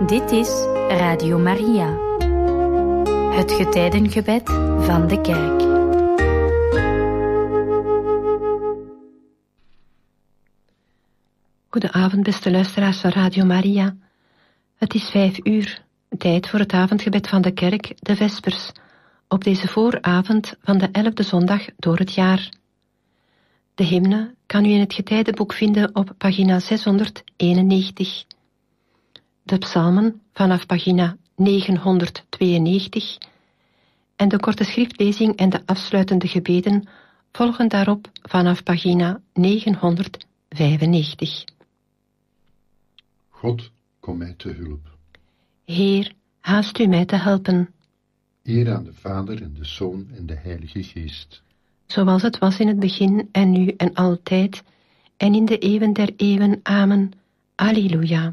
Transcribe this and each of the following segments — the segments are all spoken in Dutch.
Dit is Radio Maria, het getijdengebed van de kerk. Goedenavond, beste luisteraars van Radio Maria. Het is 5:00, tijd voor het avondgebed van de kerk, de Vespers, op deze vooravond van de 11e zondag door het jaar. De hymne kan u in het getijdenboek vinden op pagina 691. De psalmen vanaf pagina 992 en de korte schriftlezing en de afsluitende gebeden volgen daarop vanaf pagina 995. God, kom mij te hulp. Heer, haast u mij te helpen. Eer aan de Vader en de Zoon en de Heilige Geest. Zoals het was in het begin en nu en altijd en in de eeuwen der eeuwen. Amen. Alleluia.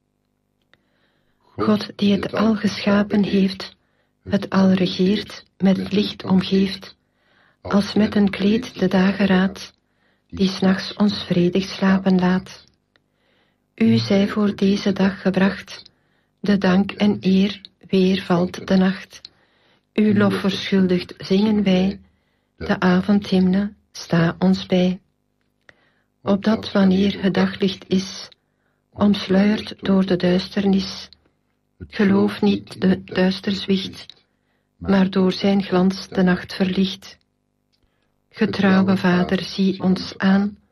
God die het al geschapen heeft, het al regeert, met licht omgeeft, als met een kleed de dageraad, die 's nachts ons vredig slapen laat. U zij voor deze dag gebracht, de dank en eer weer valt de nacht. Uw lof verschuldigd zingen wij, de avondhymne sta ons bij. Opdat wanneer het daglicht is, omsluierd door de duisternis, geloof niet de duister zwicht, maar door zijn glans de nacht verlicht. Getrouwe Vader, zie ons aan,